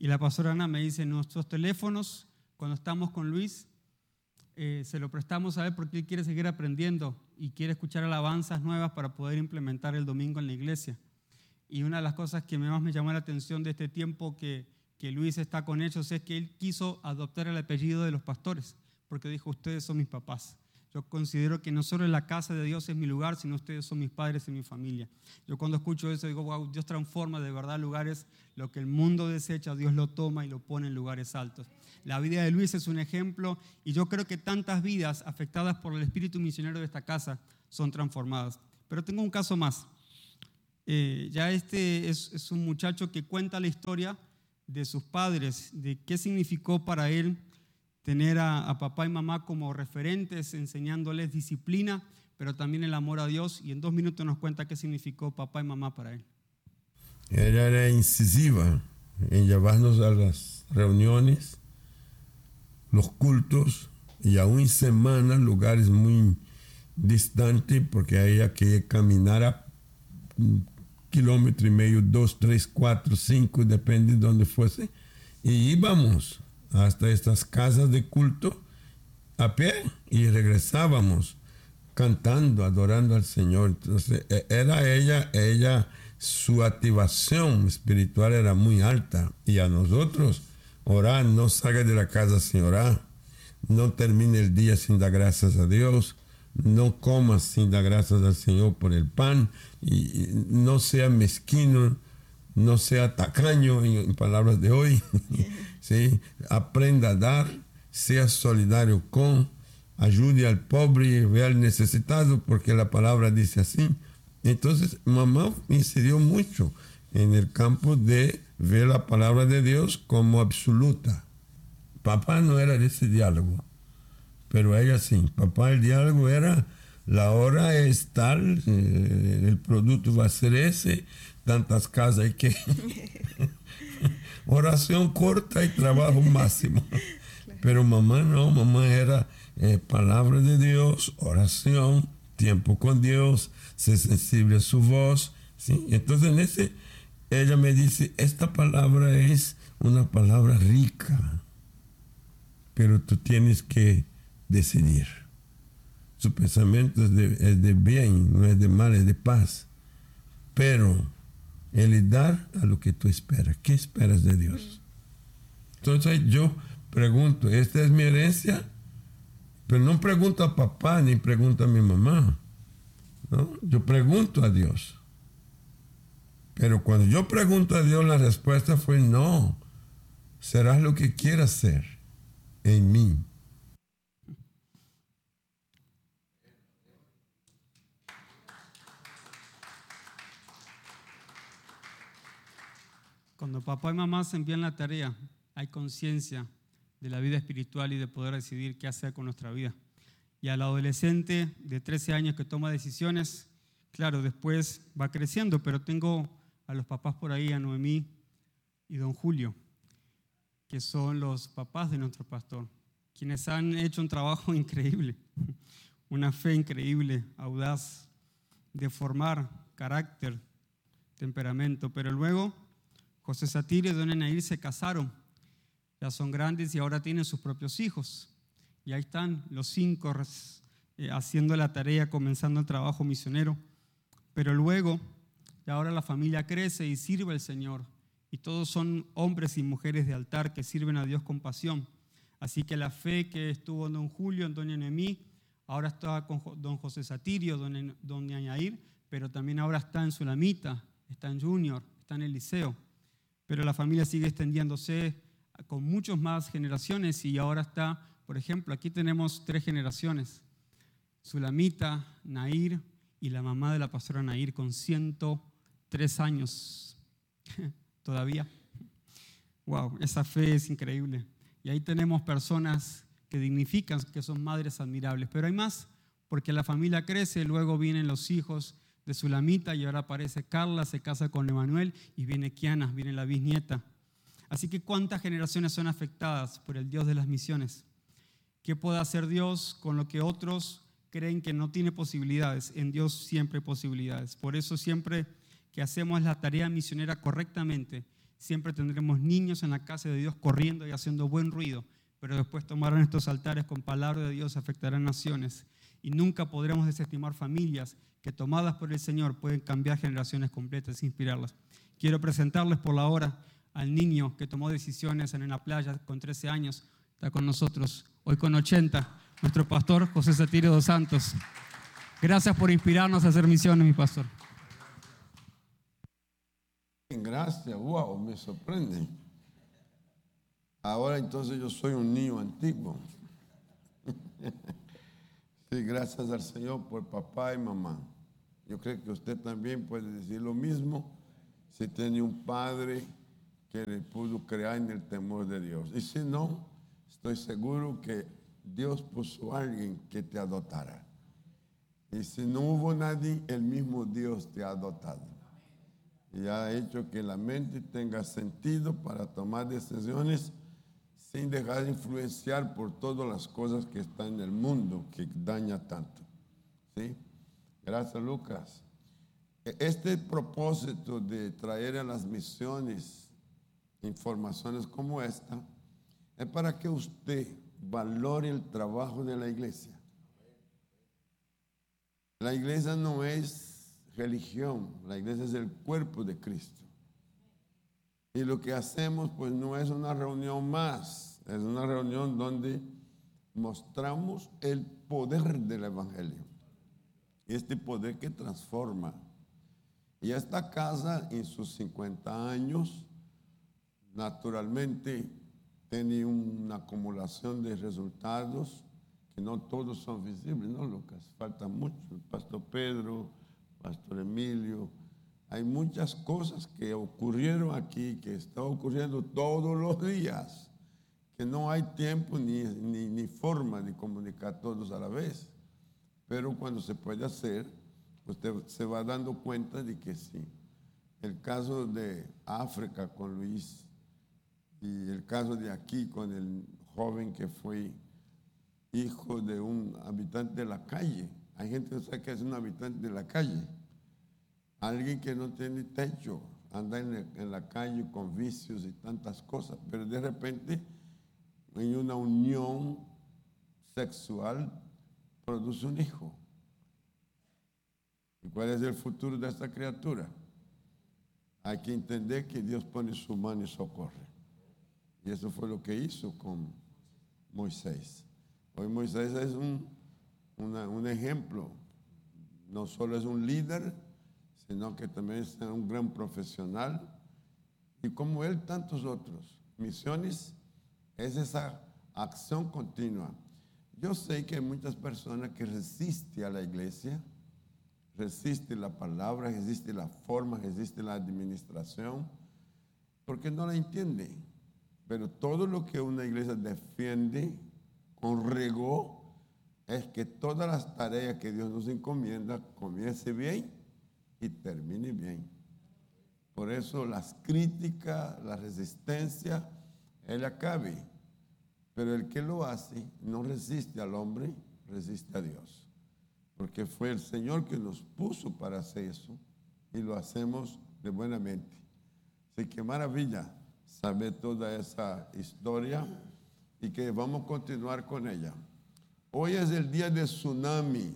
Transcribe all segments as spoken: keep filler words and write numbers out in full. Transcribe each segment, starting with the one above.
Y la pastora Ana me dice, nuestros teléfonos, cuando estamos con Luis, eh, se lo prestamos a él porque él quiere seguir aprendiendo y quiere escuchar alabanzas nuevas para poder implementar el domingo en la iglesia. Y una de las cosas que más me llamó la atención de este tiempo que, que Luis está con ellos es que él quiso adoptar el apellido de los pastores, porque dijo, ustedes son mis papás. Yo considero que no solo la casa de Dios es mi lugar, sino ustedes son mis padres y mi familia. Yo cuando escucho eso digo, wow, Dios transforma de verdad lugares, lo que el mundo desecha, Dios lo toma y lo pone en lugares altos. La vida de Luis es un ejemplo y yo creo que tantas vidas afectadas por el espíritu misionero de esta casa son transformadas. Pero tengo un caso más. Eh, ya este es, es un muchacho que cuenta la historia de sus padres, de qué significó para él tener a, a papá y mamá como referentes, enseñándoles disciplina, pero también el amor a Dios. Y en dos minutos nos cuenta qué significó papá y mamá para él. Ella era incisiva en llevarnos a las reuniones, los cultos, y aún en semana, lugares muy distantes, porque había que caminar a un kilómetro y medio, dos, tres, cuatro, cinco, depende de donde fuese, y íbamos hasta estas casas de culto a pie y regresábamos cantando, adorando al Señor. Entonces era ella, ella, su activación espiritual era muy alta, y a nosotros orar, no salga de la casa sin orar, no termine el día sin dar gracias a Dios, no comas sin dar gracias al Señor por el pan, y, y no sea mezquino, no sea tacaño, en, en palabras de hoy. ¿Sí? Aprenda a dar, sea solidario con, ayude al pobre, vea al necesitado, porque la palabra dice así. Entonces mamá incidió mucho en el campo de ver la palabra de Dios como absoluta. Papá no era de ese diálogo, pero ella sí. Papá, el diálogo era, la hora es tal, eh, el producto va a ser ese, tantas casas hay que... Oración corta y trabajo máximo. Pero mamá no, mamá era eh, palabra de Dios, oración, tiempo con Dios, ser sensible a su voz, ¿sí? Entonces en ese, ella me dice, esta palabra es una palabra rica, pero tú tienes que decidir. Su pensamiento es de, es de bien, no es de mal, es de paz. Pero el dar a lo que tú esperas. ¿Qué esperas de Dios? Entonces yo pregunto, ¿esta es mi herencia? Pero no pregunto a papá ni pregunto a mi mamá, ¿no? Yo pregunto a Dios. Pero cuando yo pregunto a Dios, la respuesta fue no. Serás lo que quieras ser en mí. Cuando papá y mamá se envían la tarea, hay conciencia de la vida espiritual y de poder decidir qué hacer con nuestra vida. Y al adolescente de trece años que toma decisiones, claro, después va creciendo, pero tengo a los papás por ahí, a Noemí y don Julio, que son los papás de nuestro pastor, quienes han hecho un trabajo increíble, una fe increíble, audaz, de formar carácter, temperamento, pero luego José Satirio y doña Nair se casaron, ya son grandes y ahora tienen sus propios hijos. Y ahí están los cinco eh, haciendo la tarea, comenzando el trabajo misionero. Pero luego, ya ahora la familia crece y sirve al Señor. Y todos son hombres y mujeres de altar que sirven a Dios con pasión. Así que la fe que estuvo en don Julio, en doña Noemí, ahora está con don José Satirio, doña, doña Yair, pero también ahora está en Sulamita, está en Junior, está en el liceo. Pero la familia sigue extendiéndose con muchas más generaciones y ahora está, por ejemplo, aquí tenemos tres generaciones. Sulamita, Nair y la mamá de la pastora Nair con ciento tres años todavía. Wow, esa fe es increíble. Y ahí tenemos personas que dignifican, que son madres admirables. Pero hay más, porque la familia crece, luego vienen los hijos de Sulamita y ahora aparece Carla, se casa con Emanuel y viene Kiana, viene la bisnieta. Así que ¿cuántas generaciones son afectadas por el Dios de las misiones? ¿Qué puede hacer Dios con lo que otros creen que no tiene posibilidades? En Dios siempre hay posibilidades. Por eso siempre que hacemos la tarea misionera correctamente, Siempre tendremos niños en la casa de Dios corriendo y haciendo buen ruido, pero después tomarán estos altares con palabra de Dios, afectarán naciones. Y nunca podremos desestimar familias que, tomadas por el Señor, pueden cambiar generaciones completas e inspirarlas. Quiero presentarles por la hora al niño que tomó decisiones en la playa con trece años. Está con nosotros hoy con ochenta, nuestro pastor José Satirio dos Santos. Gracias por inspirarnos a hacer misiones, mi pastor. Gracias, wow, me sorprende. Ahora entonces yo soy un niño antiguo. Sí, gracias al Señor por papá y mamá. Yo creo que usted también puede decir lo mismo si tiene un padre que le pudo crear en el temor de Dios. Y si no, estoy seguro que Dios puso a alguien que te adoptara. Y si no hubo nadie, el mismo Dios te ha adoptado. Y ha hecho que la mente tenga sentido para tomar decisiones sin dejar de influenciar por todas las cosas que están en el mundo que daña tanto. ¿Sí? Gracias, Lucas. Este propósito de traer a las misiones informaciones como esta es para que usted valore el trabajo de la iglesia. La iglesia no es religión, la iglesia es el cuerpo de Cristo. Y lo que hacemos pues no es una reunión más, es una reunión donde mostramos el poder del evangelio. Y este poder que transforma. Y esta casa en sus cincuenta años, naturalmente tiene una acumulación de resultados que no todos son visibles, ¿no, Lucas? Falta mucho. El pastor Pedro, pastor Emilio, hay muchas cosas que ocurrieron aquí, que están ocurriendo todos los días, que no hay tiempo ni, ni, ni forma de comunicar todos a la vez. Pero cuando se puede hacer, usted se va dando cuenta de que sí. El caso de África con Luis y el caso de aquí con el joven que fue hijo de un habitante de la calle. Hay gente que sabe que es un habitante de la calle. Alguien que no tiene techo, anda en la, en la calle con vicios y tantas cosas, pero de repente en una unión sexual produce un hijo. ¿Y cuál es el futuro de esta criatura? Hay que entender que Dios pone su mano y socorre. Y eso fue lo que hizo con Moisés. Hoy Moisés es un, una, un ejemplo. No solo es un líder, sino que también es un gran profesional. Y como él, tantos otros. Misiones es esa acción continua. Yo sé que hay muchas personas que resisten a la iglesia, resiste la palabra, resiste la forma, resiste la administración, porque no la entiende. Pero todo lo que una iglesia defiende con rigor es que todas las tareas que Dios nos encomienda comience bien y termine bien. Por eso las críticas, la resistencia, él acabe. Pero el que lo hace no resiste al hombre, resiste a Dios. Porque fue el Señor que nos puso para hacer eso y lo hacemos de buena mente. Así que maravilla saber toda esa historia y que vamos a continuar con ella. Hoy es el día del tsunami.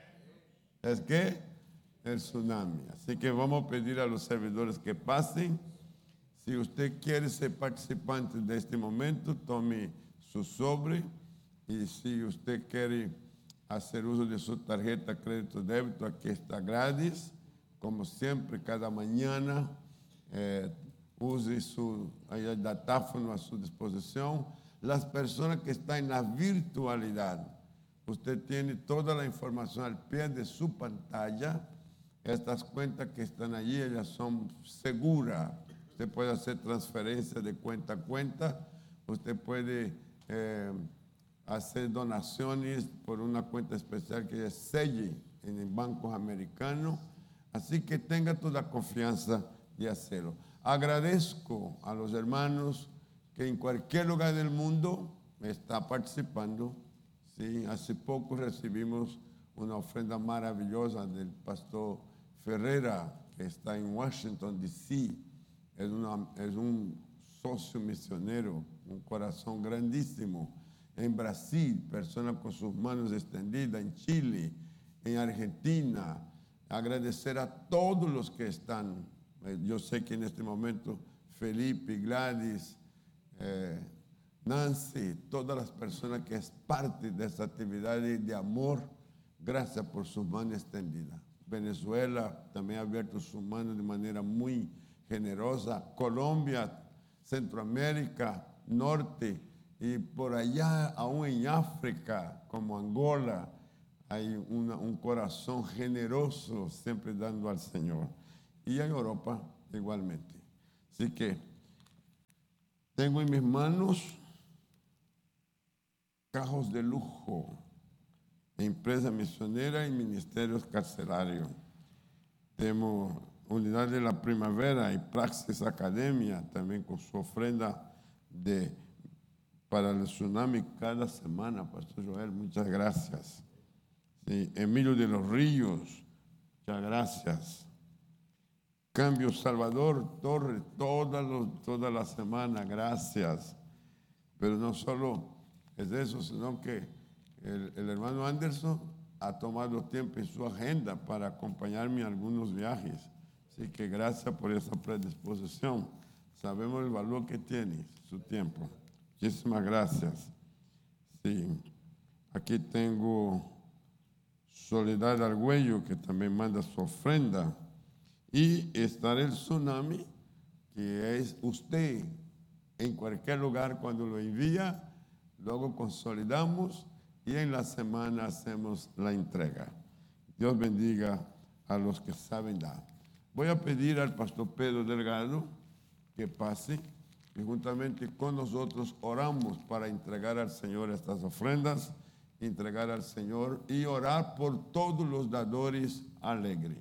¿Es qué? El tsunami. Así que vamos a pedir a los servidores que pasen. Si usted quiere ser participante de este momento, tome su sobre. Y si usted quiere hacer uso de su tarjeta crédito débito, aquí está gratis. Como siempre, cada mañana, eh, use su el datáfono a su disposición. Las personas que están en la virtualidad, usted tiene toda la información al pie de su pantalla. Estas cuentas que están allí, ellas son seguras. Usted puede hacer transferencias de cuenta a cuenta. Usted puede eh, hacer donaciones por una cuenta especial que es Selle en el Banco Americano. Así que tenga toda confianza de hacerlo. Agradezco a los hermanos que en cualquier lugar del mundo están participando. Sí, hace poco recibimos una ofrenda maravillosa del pastor Ferreira, que está en Washington, D C es, una, es un socio misionero, un corazón grandísimo. En Brasil, personas con sus manos extendidas, en Chile, en Argentina. Agradecer a todos los que están. Yo sé que en este momento Felipe, Gladys, eh, Nancy, todas las personas que es parte de esta actividad de amor, gracias por sus manos extendidas. Venezuela también ha abierto sus manos de manera muy generosa. Colombia, Centroamérica, Norte, y por allá, aún en África, como Angola, hay una, un corazón generoso siempre dando al Señor. Y en Europa igualmente. Así que tengo en mis manos cajos de lujo, empresa misionera y ministerios carcelarios. Tenemos Unidad de la Primavera y Praxis Academia, también con su ofrenda de, para el tsunami cada semana. Pastor Joel, muchas gracias. Sí, Emilio de los Ríos, muchas gracias. Cambio Salvador Torres, toda, los, toda la semana, gracias. Pero no solo es eso, sino que el, el hermano Anderson ha tomado tiempo en su agenda para acompañarme en algunos viajes. Así que gracias por esa predisposición. Sabemos el valor que tiene su tiempo. Muchísimas gracias. Sí. Aquí tengo Soledad Argüello, que también manda su ofrenda. Y está el tsunami, que es usted en cualquier lugar cuando lo envía, luego consolidamos y en la semana hacemos la entrega. Dios bendiga a los que saben dar. Voy a pedir al pastor Pedro Delgado que pase y juntamente con nosotros oramos para entregar al Señor estas ofrendas, entregar al Señor y orar por todos los dadores alegres.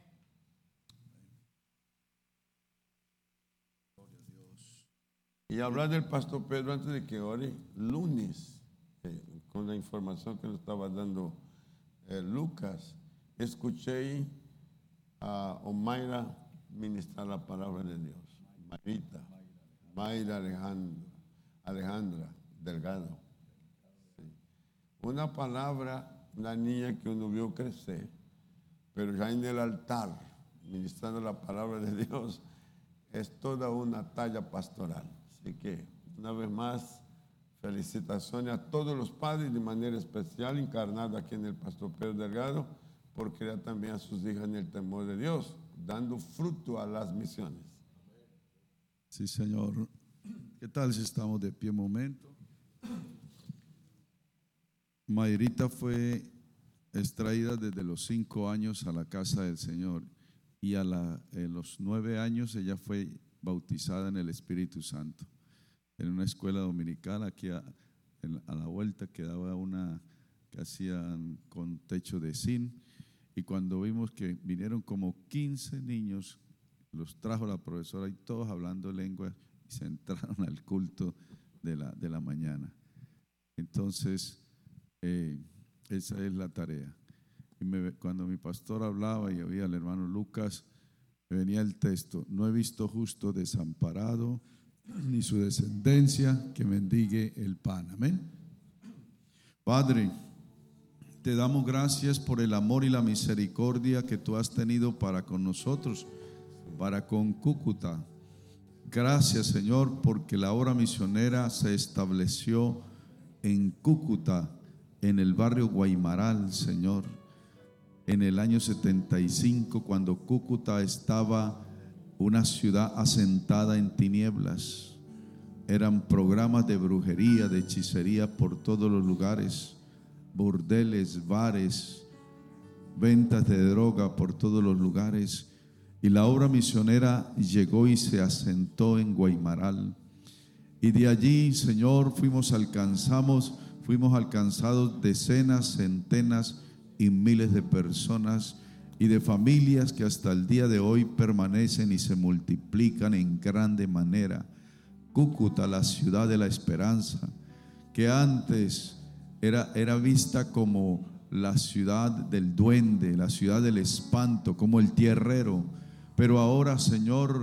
Y hablar del pastor Pedro antes de que ore, lunes, eh, con la información que nos estaba dando eh, Lucas, escuché a Omaira ministrar la palabra de Dios. Mayrita, Mayra Alejandra, Alejandra Delgado. Sí. Una palabra, una niña que uno vio crecer, pero ya en el altar, ministrando la palabra de Dios, es toda una talla pastoral. Así que, una vez más, felicitaciones a todos los padres, de manera especial, encarnado aquí en el pastor Pedro Delgado, por criar también a sus hijas en el temor de Dios, dando fruto a las misiones. Sí, Señor. ¿Qué tal si estamos de pie un momento? Mayrita fue extraída desde los cinco años a la casa del Señor y a la, en los nueve años ella fue bautizada en el Espíritu Santo en una escuela dominical aquí a, en, a la vuelta, que daba una que hacían con techo de zinc, y cuando vimos que vinieron como quince niños, los trajo la profesora y todos hablando lengua y se entraron al culto de la, de la mañana. Entonces eh, esa es la tarea. Y me, cuando mi pastor hablaba y oía al hermano Lucas, me venía el texto: no he visto justo desamparado, ni su descendencia que mendigue el pan. Amén. Padre, te damos gracias por el amor y la misericordia que tú has tenido para con nosotros, para con Cúcuta. Gracias, Señor, porque la obra misionera se estableció en Cúcuta, en el barrio Guaymaral, Señor, en el año setenta y cinco, cuando Cúcuta estaba una ciudad asentada en tinieblas. Eran programas de brujería, de hechicería por todos los lugares, burdeles, bares, ventas de droga por todos los lugares. Y la obra misionera llegó y se asentó en Guaymaral. Y de allí, Señor, fuimos alcanzamos, fuimos alcanzados decenas, centenas y miles de personas y de familias que hasta el día de hoy permanecen y se multiplican en grande manera. Cúcuta, la ciudad de la esperanza, que antes era, era vista como la ciudad del duende, la ciudad del espanto, como el tierrero, pero ahora, Señor,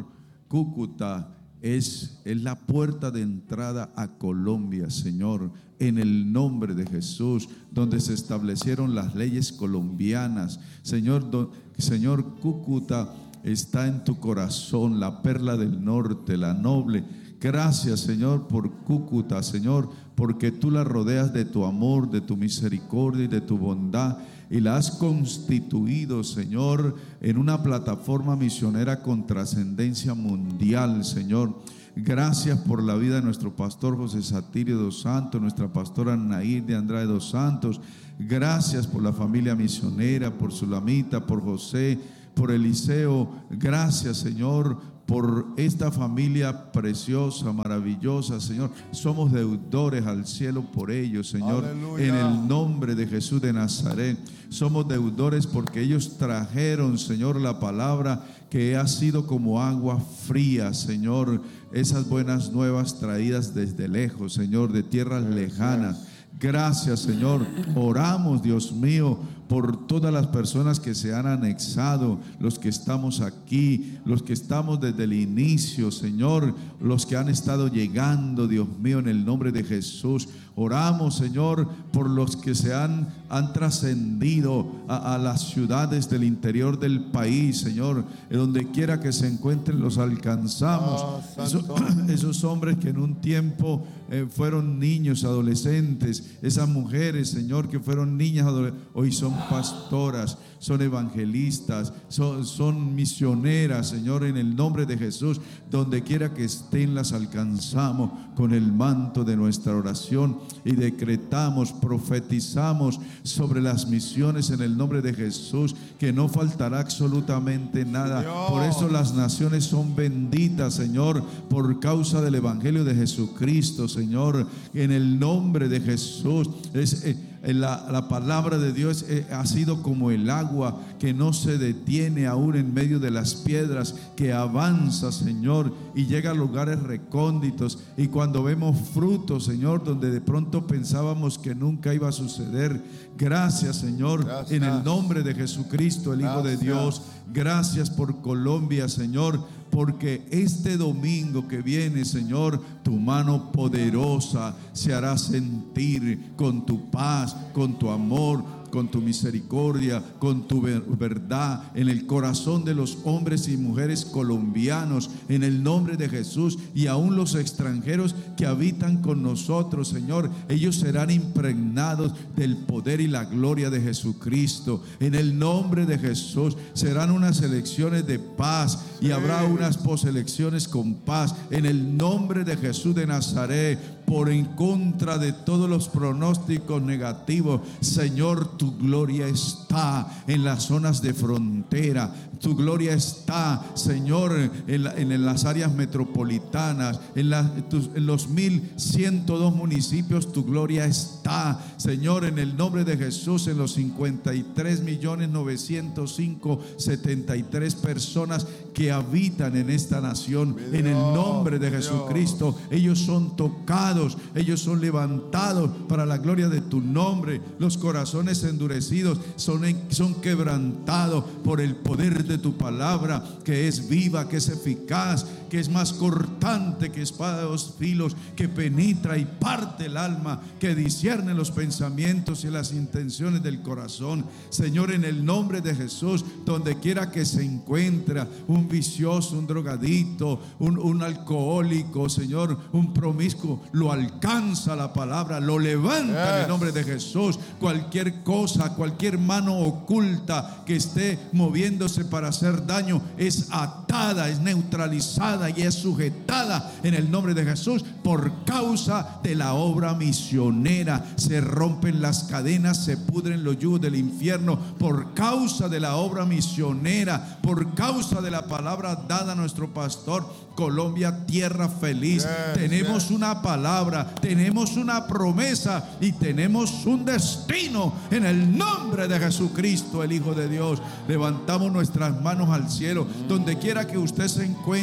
Cúcuta es, es la puerta de entrada a Colombia, Señor, en el nombre de Jesús, donde se establecieron las leyes colombianas. Señor, do, Señor, Cúcuta está en tu corazón, la perla del norte, la noble. Gracias, Señor, por Cúcuta, Señor, porque tú la rodeas de tu amor, de tu misericordia y de tu bondad, y la has constituido, Señor, en una plataforma misionera con trascendencia mundial, Señor. Gracias por la vida de nuestro pastor José Satirio dos Santos, nuestra pastora Nair de Andrade dos Santos. Gracias por la familia misionera, por Sulamita, por José, por Eliseo. Gracias, Señor, por esta familia preciosa, maravillosa, Señor. Somos deudores al cielo por ellos, Señor. Aleluya. En el nombre de Jesús de Nazaret. Somos deudores porque ellos trajeron, Señor, la palabra que ha sido como agua fría, Señor. Esas buenas nuevas traídas desde lejos, Señor, de tierras lejanas. Gracias, Señor. Oramos, Dios mío, por todas las personas que se han anexado, los que estamos aquí, los que estamos desde el inicio, Señor, los que han estado llegando, Dios mío, en el nombre de Jesús. Oramos, Señor, por los que se han, han trascendido a, a las ciudades del interior del país, Señor. En donde quiera que se encuentren, los alcanzamos. Oh, Eso, esos hombres que en un tiempo eh, fueron niños, adolescentes, esas mujeres, Señor, que fueron niñas, hoy son pastoras, son evangelistas, son, son misioneras, Señor, en el nombre de Jesús. Donde quiera que estén, las alcanzamos con el manto de nuestra oración y decretamos, profetizamos sobre las misiones en el nombre de Jesús, que no faltará absolutamente nada. Dios. Por eso las naciones son benditas, Señor, por causa del evangelio de Jesucristo, Señor, en el nombre de Jesús. Es eh, La, la palabra de Dios eh, ha sido como el agua que no se detiene aún en medio de las piedras, que avanza, Señor, y llega a lugares recónditos. Y cuando vemos frutos, Señor, donde de pronto pensábamos que nunca iba a suceder, gracias, Señor. Gracias. En el nombre de Jesucristo, el Hijo Gracias. de Dios. Gracias por Colombia, Señor, porque este domingo que viene, Señor, tu mano poderosa se hará sentir con tu paz, con tu amor, con tu misericordia, con tu verdad en el corazón de los hombres y mujeres colombianos, en el nombre de Jesús. Y aún los extranjeros que habitan con nosotros, Señor, ellos serán impregnados del poder y la gloria de Jesucristo. En el nombre de Jesús serán unas elecciones de paz y habrá unas poselecciones con paz, en el nombre de Jesús de Nazaret. Por en contra de todos los pronósticos negativos, Señor, tu gloria está en las zonas de frontera. Tu gloria está, Señor, en, la, en las áreas metropolitanas, en, la, tus, en los mil ciento dos municipios. Tu gloria está, Señor, en el nombre de Jesús, en los cincuenta y tres millones novecientos cinco mil setenta y tres personas que habitan en esta nación. Dios, en el nombre de Jesucristo, Dios. Ellos son tocados, ellos son levantados para la gloria de tu nombre. Los corazones endurecidos son, son quebrantados por el poder de tu palabra, que es viva, que es eficaz, que es más cortante que espada de dos filos, que penetra y parte el alma, que discierne los pensamientos y las intenciones del corazón. Señor, en el nombre de Jesús, donde quiera que se encuentre un vicioso, un drogadicto, un, un alcohólico, Señor, un promiscuo, lo alcanza la palabra, lo levanta yes. en el nombre de Jesús. Cualquier cosa, cualquier mano oculta que esté moviéndose para hacer daño es atada, es neutralizada y es sujetada en el nombre de Jesús. Por causa de la obra misionera se rompen las cadenas, se pudren los yugos del infierno. Por causa de la obra misionera, por causa de la palabra dada a nuestro pastor, Colombia, tierra feliz. Yes, tenemos yes. una palabra, tenemos una promesa y tenemos un destino en el nombre de Jesucristo, el Hijo de Dios. Levantamos nuestras manos al cielo. Donde quiera que usted se encuentre,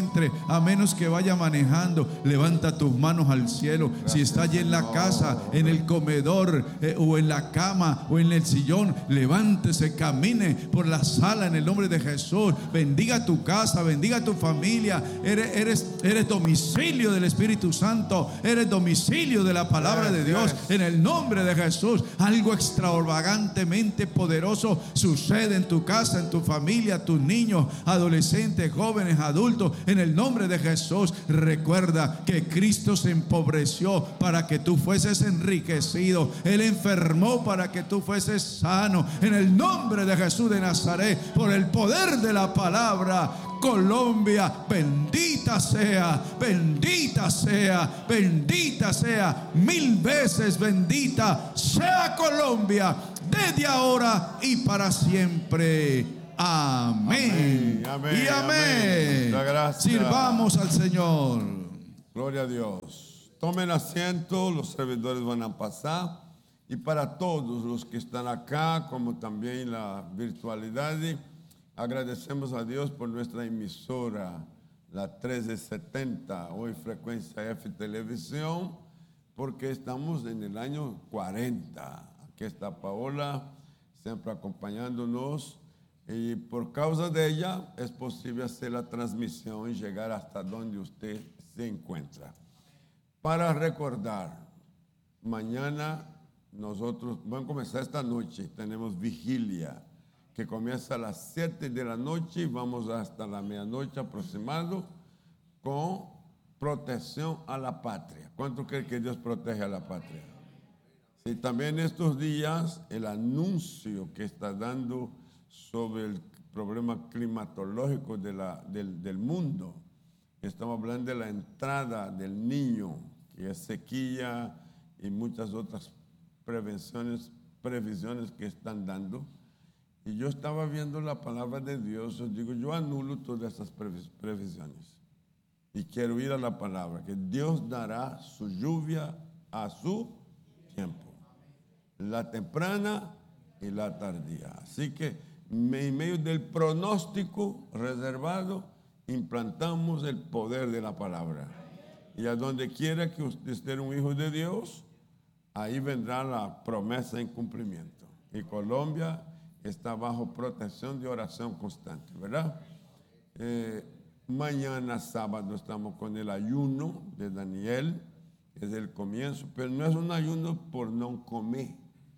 a menos que vaya manejando, levanta tus manos al cielo. Gracias, si está allí en la casa, en el comedor, eh, o en la cama, o en el sillón, levántese, camine por la sala en el nombre de Jesús. Bendiga tu casa, bendiga tu familia. Eres, eres, eres domicilio del Espíritu Santo, eres domicilio de la palabra de Dios. En el nombre de Jesús, algo extravagantemente poderoso sucede en tu casa, en tu familia, tus niños, adolescentes, jóvenes, adultos. En el nombre de Jesús, recuerda que Cristo se empobreció para que tú fueses enriquecido. Él enfermó para que tú fueses sano. En el nombre de Jesús de Nazaret, por el poder de la palabra, Colombia, bendita sea, bendita sea, bendita sea, mil veces bendita sea Colombia, desde ahora y para siempre. Amén. Amén, amén, y amén. amén. Sirvamos al Señor. Gloria a Dios. Tomen asiento, los servidores van a pasar. Y para todos los que están acá, como también la virtualidad, agradecemos a Dios por nuestra emisora, la trece setenta, hoy Frecuencia F Televisión, porque estamos en el año cuarenta. Aquí está Paola, siempre acompañándonos, y por causa de ella es posible hacer la transmisión y llegar hasta donde usted se encuentra. Para recordar, mañana nosotros, vamos a comenzar esta noche, tenemos vigilia, que comienza a las siete de la noche y vamos hasta la medianoche aproximado, con protección a la patria. ¿Cuánto cree que Dios protege a la patria? Y también estos días el anuncio que está dando sobre el problema climatológico de la, del, del mundo. Estamos hablando de la entrada del niño, que es sequía y muchas otras prevenciones, previsiones que están dando. Y yo estaba viendo la palabra de Dios, os digo, yo anulo todas esas previsiones y quiero ir a la palabra, que Dios dará su lluvia a su tiempo, la temprana y la tardía. Así que en medio del pronóstico reservado, implantamos el poder de la palabra. Y a donde quiera que usted esté un hijo de Dios, ahí vendrá la promesa en cumplimiento. Y Colombia está bajo protección de oración constante, ¿verdad? Eh, mañana sábado estamos con el ayuno de Daniel, es el comienzo, pero no es un ayuno por no comer.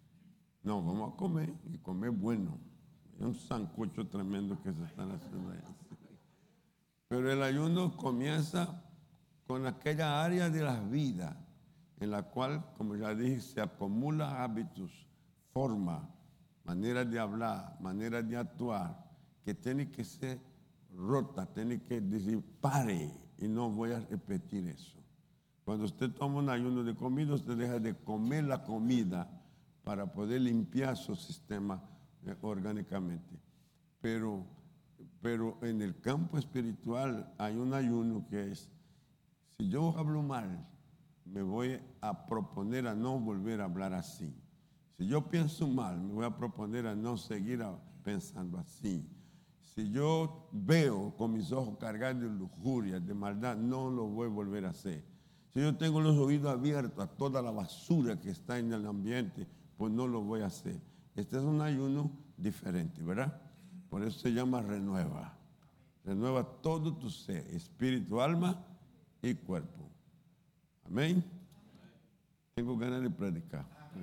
No, vamos a comer y comer bueno. Es un sancocho tremendo que se están haciendo allá. Pero el ayuno comienza con aquella área de la vida en la cual, como ya dije, se acumula hábitos, forma, manera de hablar, manera de actuar, que tiene que ser rota, tiene que decir, pare, y no voy a repetir eso. Cuando usted toma un ayuno de comida, usted deja de comer la comida para poder limpiar su sistema eh, orgánicamente. Pero, pero en el campo espiritual hay un ayuno que es, si yo hablo mal, me voy a proponer a no volver a hablar así. Si yo pienso mal, me voy a proponer a no seguir pensando así. Si yo veo con mis ojos cargados de lujuria, de maldad, no lo voy a volver a hacer. Si yo tengo los oídos abiertos a toda la basura que está en el ambiente, pues no lo voy a hacer. Este es un ayuno diferente, ¿verdad? Por eso se llama renueva. Renueva todo tu ser, espíritu, alma y cuerpo. Amén. Tengo ganas de predicar.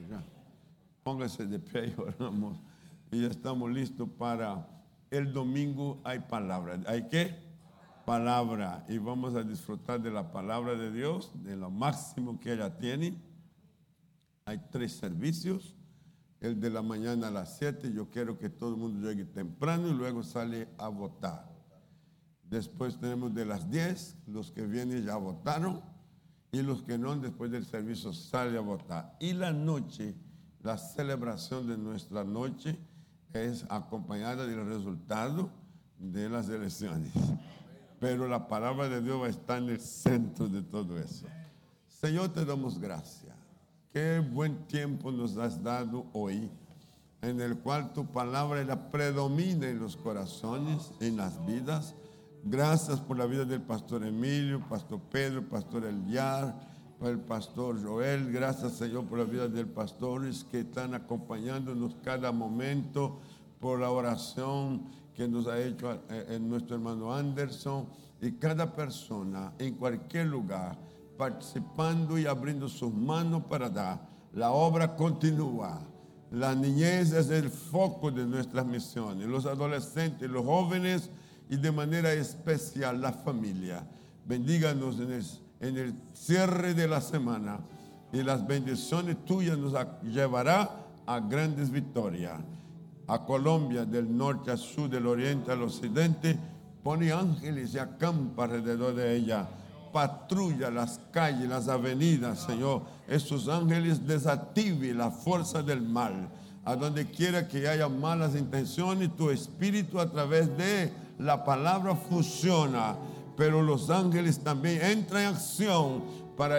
Póngase de pie y oramos. Y ya estamos listos para el domingo. Hay palabra. ¿Hay qué? Palabra. Y vamos a disfrutar de la palabra de Dios, de lo máximo que ella tiene. Hay tres servicios. El de la mañana a las siete. Yo quiero que todo el mundo llegue temprano y luego sale a votar. Después tenemos de las diez. Los que vienen ya votaron. Y los que no, después del servicio sale a votar. Y la noche, la celebración de nuestra noche es acompañada del resultado de las elecciones. Pero la palabra de Dios va a estar en el centro de todo eso. Señor, te damos gracias. Qué buen tiempo nos has dado hoy, en el cual tu palabra la predomina en los corazones, en las vidas. Gracias por la vida del pastor Emilio, pastor Pedro, pastor Eliar, por el pastor Joel. Gracias, Señor, por la vida de los pastores que están acompañándonos cada momento, por la oración que nos ha hecho en nuestro hermano Anderson, y cada persona en cualquier lugar participando y abriendo sus manos para dar. La obra continúa. La niñez es el foco de nuestras misiones, los adolescentes, los jóvenes y de manera especial la familia. Bendíganos en el, en el cierre de la semana, y las bendiciones tuyas nos llevará a grandes victorias. A Colombia, del norte al sur, del oriente al occidente, pone ángeles y acampa alrededor de ella. Patrulla las calles, las avenidas, Señor. Esos ángeles desactiven la fuerza del mal. A donde quiera que haya malas intenciones, tu espíritu a través de la palabra funciona. Pero los ángeles también entran en acción